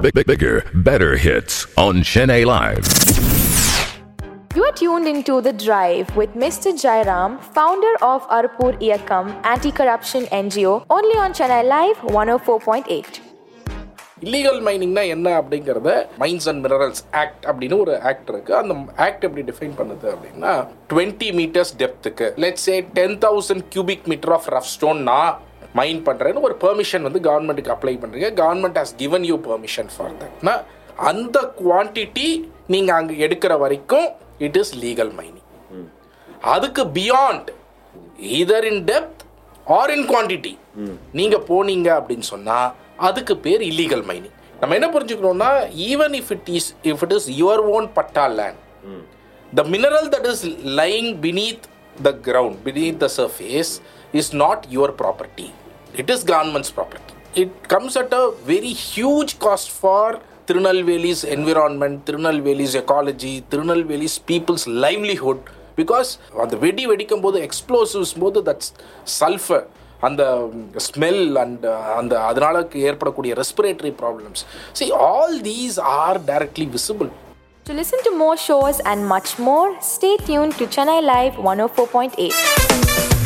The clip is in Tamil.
bigger, better hits on Chennai Live. You are tuned into The Drive with Mr. Jairam, founder of Arupur Iyakam Anti-Corruption NGO, only on Chennai Live 104.8. Illegal மைனிங்னா என்ன அப்படிங்கிறத மைன்ஸ் அண்ட் மினரல்ஸ் ஆக்ட் அப்படின்னு ஒரு ஆக்ட் இருக்குது. அந்த ஆக்ட் எப்படி டிஃபைன் பண்ணுது அப்படின்னா 20 metres டெப்த்துக்கு let's say 10,000 cubic metre of rough stone நான் மைன் பண்ணுறேன்னு ஒரு பெர்மிஷன் வந்து கவர்மெண்ட்டுக்கு அப்ளை பண்ணுறீங்க. Government has given you permission for தட்னா அந்த குவான்டிட்டி நீங்கள் அங்கே எடுக்கிற வரைக்கும் இட் இஸ் லீகல் மைனிங். அதுக்கு பியாண்ட் ஈதர் இன் டெப்த் ஆர் இன் குவான்டிட்டி நீங்கள் போனீங்க அப்படின்னு சொன்னால் அதுக்கு பேர் இல்லீகல் மைனிங். நம்ம என்ன புரிஞ்சுக்கணும்னா even if it is your own patta land, the mineral that is lying beneath the ground, beneath the surface is not your property. It is government's property. It comes at a very huge cost for Tirunelveli's environment, Tirunelveli's ecology, Tirunelveli's people's livelihood, because அந்த வெடிக்கும் போது எக்ஸ்ப்ளோசிவ்ஸ் போது தட்ஸ் சல்ஃபர், அந்த ஸ்மெல் அண்ட் அந்த அதனால ஏற்படக்கூடிய respiratory problems. See, all these are directly visible. To listen to more shows and much more, stay tuned to Chennai Live 104.8.